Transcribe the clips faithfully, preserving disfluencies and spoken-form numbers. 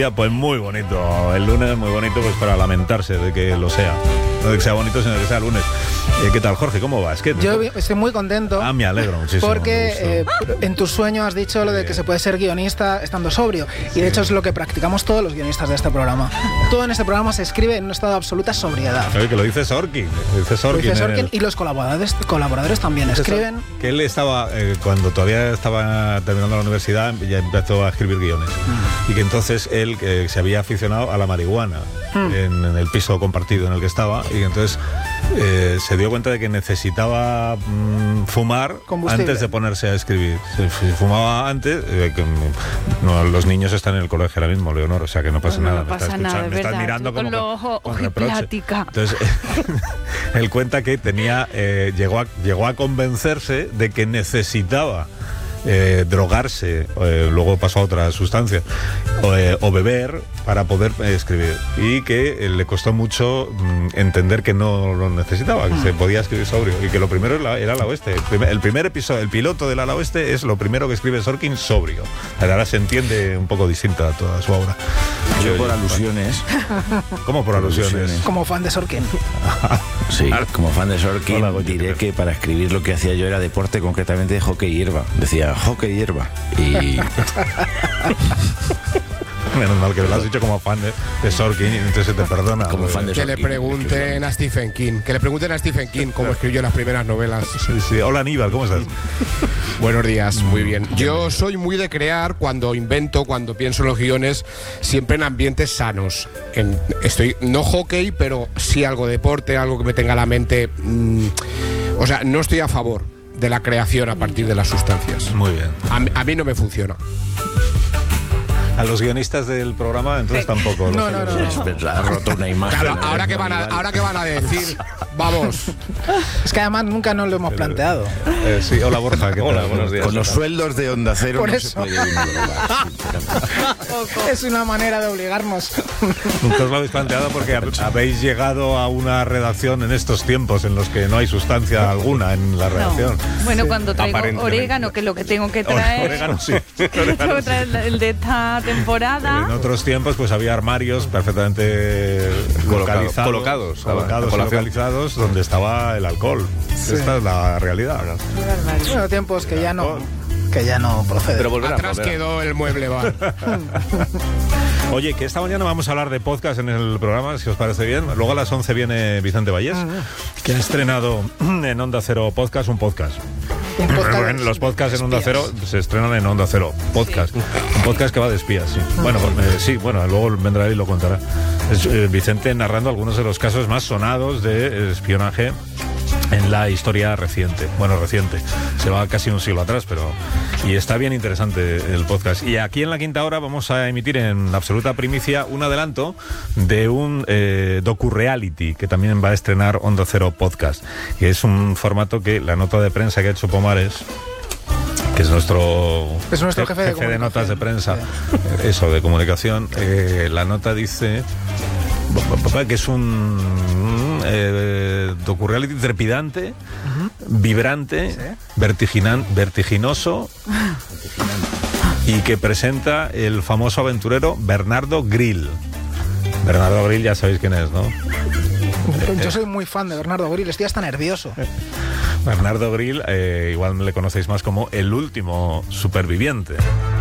día pues muy bonito. El lunes muy bonito pues para lamentarse de que lo sea. No de que sea bonito, sino de que sea lunes. Eh, ¿Qué tal, Jorge? ¿Cómo vas? ¿Qué Yo estoy muy contento. Ah, me alegro muchísimo. Porque eh, en tu sueño has dicho lo de que se puede ser guionista estando sobrio. Y de hecho es lo que practicamos todos los guionistas de este programa. Todo en este programa se escribe en un estado de absoluta sobriedad. Oye, que lo dice Sorkin. Lo dice Sorkin, lo dice Sorkin el... y los colaboradores, colaboradores también escriben. Que él estaba, eh, cuando todavía estaba terminando la universidad, ya empezó a escribir guiones. Mm. Y que entonces él eh, se había aficionado a la marihuana mm. en, en el piso compartido en el que estaba. Y entonces eh, se dio cuenta de que necesitaba mm, fumar antes de ponerse a escribir. Si, si fumaba antes, eh, que, no, los niños están en el colegio ahora mismo, Leonor, o sea que no pasa no, nada. No pasa me está nada, me estás mirando con como lo ojo, con reproche. Plática. Entonces, él cuenta que tenía, eh, llegó, a, llegó a convencerse de que necesitaba Eh, drogarse, eh, luego pasó a otra sustancia, o, eh, o beber para poder eh, escribir, y que eh, le costó mucho mm, entender que no lo necesitaba, que se podía escribir sobrio, y que lo primero era, era Ala Oeste. El primer, el primer episodio, el piloto del Ala Oeste es lo primero que escribe Sorkin sobrio. Ahora se entiende un poco distinta toda su obra. Yo, yo por alusiones. ¿Cómo por alusiones? Como fan de Sorkin. Sí, como fan de Sorkin. Hola, diré Goyo, que para escribir lo que hhacía yo era deporte, concretamente de hockey y hierba. Decía hockey y hierba. Y... Menos mal que lo has dicho como fan de, de Sorkin, entonces se te perdona. Como fan de que Sorkin, le pregunten a Stephen King, que le pregunten a Stephen King cómo escribió las primeras novelas. Sí, sí. Hola Aníbal, ¿cómo estás? Buenos días, muy bien. Yo soy muy de crear cuando invento, cuando pienso en los guiones, siempre en ambientes sanos. En, estoy, no hockey, pero sí algo de deporte, algo que me tenga la mente. Mmm, o sea, no estoy a favor de la creación a partir de las sustancias. Muy bien. A, a mí no me funciona. A los guionistas del programa, entonces tampoco. No, no, no, no. Es verdad, ha roto una imagen. Claro, ahora que van a, ahora que van a decir, vamos. Es que además nunca nos lo hemos planteado. Eh, sí, hola Borja, ¿qué Hola, tal? buenos días. Con los sueldos de Onda Cero Por no eso. se puede ignorar. Es una manera de obligarnos. Nunca os lo habéis planteado porque habéis llegado a una redacción en estos tiempos en los que no hay sustancia alguna en la redacción. No. Bueno, sí. Cuando traigo orégano, que es lo que tengo que traer. Orégano, sí. Orégano, tengo que traer el de esta temporada. En otros tiempos pues había armarios perfectamente Colocado, localizados, colocados, colocados y localizados donde estaba el alcohol. Sí. Esta es la realidad. Bueno, tiempos que ya no, que ya no proceden. Pero volverá, Atrás volverá. quedó el mueble bar. Oye, que esta mañana vamos a hablar de podcast en el programa, si os parece bien. Luego a las once viene Vicente Vallés, que ha estrenado en Onda Cero Podcast, un podcast. Un podcast En los podcasts en Onda espías. Cero se estrenan en Onda Cero Podcast. Sí. Un podcast que va de espías, sí. Bueno, eh, sí, bueno, luego vendrá él y lo contará. Es eh, Vicente narrando algunos de los casos más sonados de espionaje en la historia reciente. Bueno, reciente. Se va casi un siglo atrás, pero... Y está bien interesante el podcast. Y aquí en La Quinta Hora vamos a emitir en absoluta primicia un adelanto de un eh, docu-reality que también va a estrenar Onda Cero Podcast, que es un formato que la nota de prensa que ha hecho Pomares, que es nuestro, es nuestro jefe, jefe de, de notas de prensa, sí. Eso, de comunicación, eh, la nota dice que es un eh, docu-reality trepidante, uh-huh. vibrante, ¿sí? vertiginan, vertiginoso y que presenta el famoso aventurero Bernardo Grill. Bernardo Grill ya sabéis quién es, ¿no? Yo soy muy fan de Bernardo Grill, estoy hasta nervioso. Bernardo Grill, eh, igual le conocéis más como el último superviviente.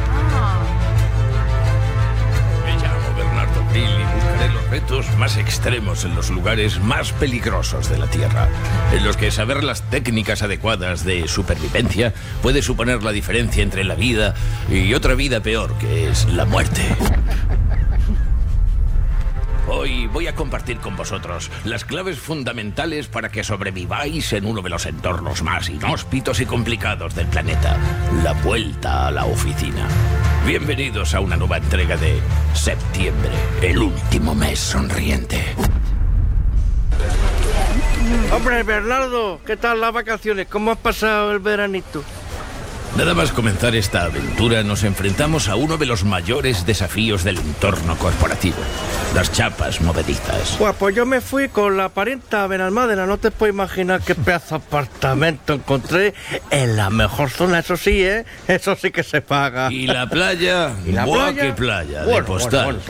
Me llamo Bernardo Grill y buscaré los retos más extremos en los lugares más peligrosos de la Tierra, en los que saber las técnicas adecuadas de supervivencia puede suponer la diferencia entre la vida y otra vida peor, que es la muerte. Hoy voy a compartir con vosotros las claves fundamentales para que sobreviváis en uno de los entornos más inhóspitos y complicados del planeta, la vuelta a la oficina. Bienvenidos a una nueva entrega de Septiembre, el último mes sonriente. Hombre, Bernardo, ¿qué tal las vacaciones? ¿Cómo has pasado el veranito? Nada más comenzar esta aventura nos enfrentamos a uno de los mayores desafíos del entorno corporativo, las chapas movedizas. Pues, pues yo me fui con la parienta a Benalmádena, no te puedes imaginar qué pedazo de apartamento encontré en la mejor zona, eso sí, ¿eh? Eso sí que se paga. ¿Y la playa? ¿Y la Buah, playa? qué playa, Bueno, de postal. bueno, bueno.